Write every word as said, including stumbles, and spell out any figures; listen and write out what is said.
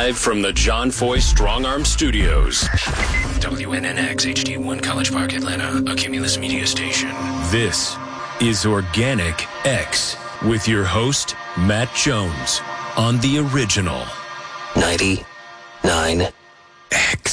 Live from the John Foy Strong Arm Studios. W N N X H D one College Park, Atlanta, a Cumulus media station. This is Organic X with your host, Matt Jones, on the original ninety-nine X.